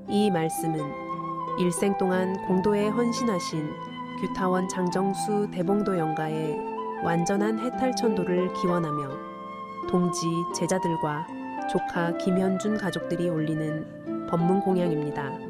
이 말씀은 일생 동안 공도에 헌신하신 규타원 장정수 대봉도 영가의 완전한 해탈천도를 기원하며 동지 제자들과 조카 김현준 가족들이 올리는 법문 공양입니다.